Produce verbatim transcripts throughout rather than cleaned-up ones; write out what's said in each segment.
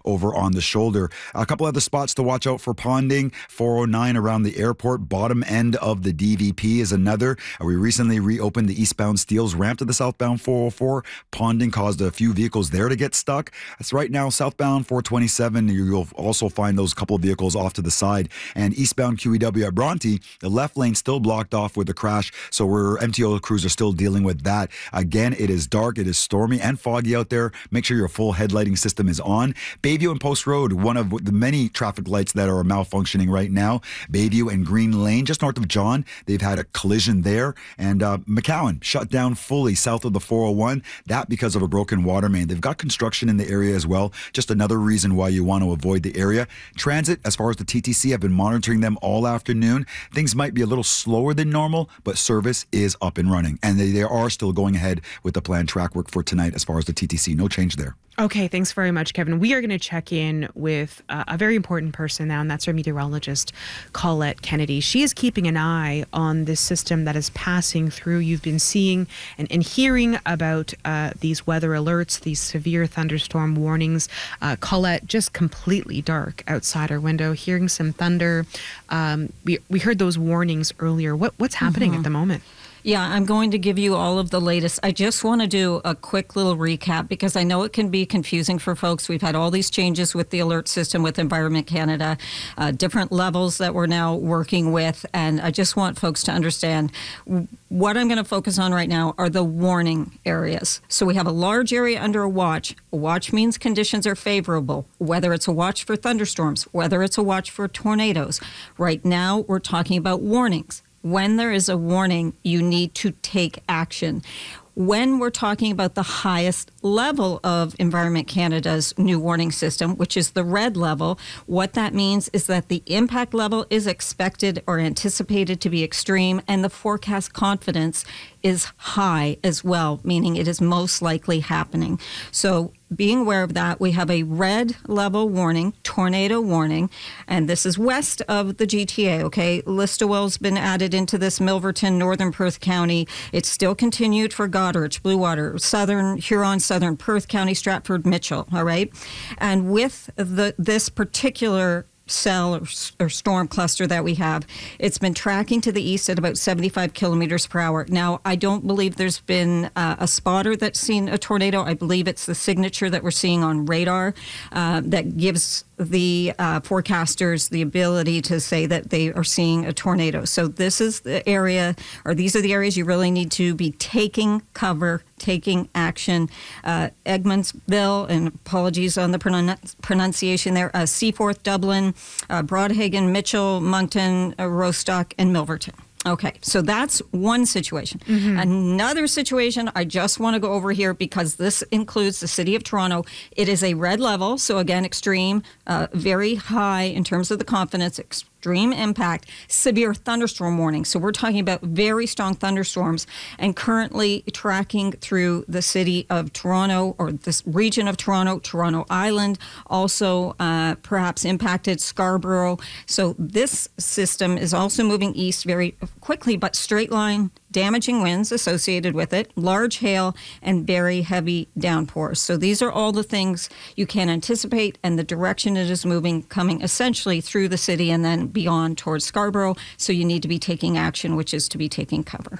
over on the shoulder. A couple other spots to watch out for ponding. four oh nine around the airport, bottom end of the D V P is another. We recently reopened the eastbound Steeles ramp to the southbound four oh four. Ponding caused a few vehicles there to get stuck. That's right now southbound four twenty-seven. You'll also find those couple of vehicles off to the side. And eastbound Q E W at Bronte, the left lane still blocked off with the crash. So we're M T O crews are still dealing with that. Again, it is dark, it is stormy and foggy out there. Make sure your full headlighting system is on. Bayview and Post Road, one of the many traffic lights that are malfunctioning right now. Bayview and Green Lane, just north of John, they've had a collision there. And uh, McCowan shut down fully south of the four oh one. That because of a broken water main. They've got construction in the area as well. Just another reason why you want to avoid the area. Transit, as far as the T T C, I've been monitoring them all afternoon. Things might be a little slower than normal, but service is up and running. And they, they are still going ahead with the planned track work for tonight as far as the T T C. No change there. Okay, thanks very much, Kevin. We are going to check in with uh, a very important person now, and that's our meteorologist, Colette Kennedy. She is keeping an eye on this system that is passing through. You've been seeing and, and hearing about uh, these weather alerts, these severe thunderstorm warnings. Uh, Colette, just completely dark outside our window, hearing some thunder. Um, we, we heard those warnings earlier. What, what's happening mm-hmm. at the moment? Yeah, I'm going to give you all of the latest. I just want to do a quick little recap because I know it can be confusing for folks. We've had all these changes with the alert system with Environment Canada, uh, different levels that we're now working with. And I just want folks to understand what I'm going to focus on right now are the warning areas. So we have a large area under a watch. A watch means conditions are favorable, whether it's a watch for thunderstorms, whether it's a watch for tornadoes. Right now, we're talking about warnings. When there is a warning, you need to take action. When we're talking about the highest level of Environment Canada's new warning system, which is the red level, what that means is that the impact level is expected or anticipated to be extreme, and the forecast confidence is high as well, meaning it is most likely happening. So being aware of that, we have a red level warning, tornado warning, and this is west of the G T A, okay? Listowel's been added into this, Milverton, Northern Perth County. It's still continued for Goderich, Bluewater, Southern Huron, Southern Perth County, Stratford, Mitchell, all right? And with the this particular cell or, or storm cluster that we have, it's been tracking to the east at about seventy-five kilometers per hour. Now, I don't believe there's been uh, a spotter that's seen a tornado. I believe it's the signature that we're seeing on radar uh, that gives the uh, forecasters the ability to say that they are seeing a tornado. So this is the area, or these are the areas you really need to be taking cover, taking action. Uh, Egmontville, and apologies on the pronun- pronunciation there, uh, Seaforth, Dublin, uh, Broadhagen, Mitchell, Moncton, uh, Rostock, and Milverton. Okay, so that's one situation. Mm-hmm. Another situation I just want to go over here because this includes the City of Toronto. It is a red level, so again, extreme, uh, very high in terms of the confidence, extreme impact, severe thunderstorm warning. So we're talking about very strong thunderstorms and currently tracking through the City of Toronto or this region of Toronto, Toronto Island, also uh, perhaps impacted Scarborough. So this system is also moving east very quickly, but straight line, damaging winds associated with it, large hail, and very heavy downpours. So these are all the things you can anticipate and the direction it is moving, coming essentially through the city and then beyond towards Scarborough. So you need to be taking action, which is to be taking cover.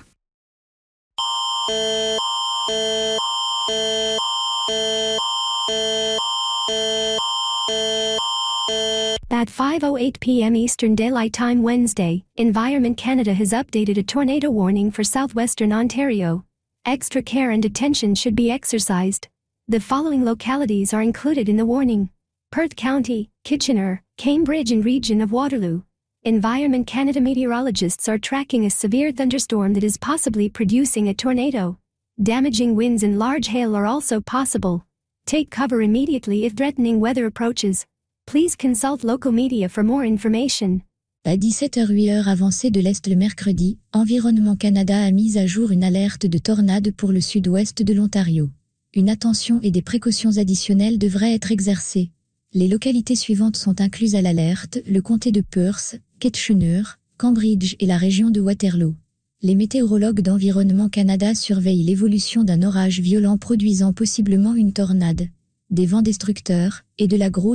At five oh eight p.m. Eastern Daylight Time Wednesday, Environment Canada has updated a tornado warning for southwestern Ontario. Extra care and attention should be exercised. The following localities are included in the warning: Perth County, Kitchener, Cambridge and region of Waterloo. Environment Canada meteorologists are tracking a severe thunderstorm that is possibly producing a tornado. Damaging winds and large hail are also possible. Take cover immediately if threatening weather approaches. Please consult local media for more information. À dix-sept heures huit heures avancée de l'Est le mercredi, Environnement Canada a mis à jour une alerte de tornade pour le sud-ouest de l'Ontario. Une attention et des précautions additionnelles devraient être exercées. Les localités suivantes sont incluses à l'alerte: le comté de Perth, Kitchener, Cambridge et la région de Waterloo. Les météorologues d'Environnement Canada surveillent l'évolution d'un orage violent produisant possiblement une tornade, des vents destructeurs et de la grosse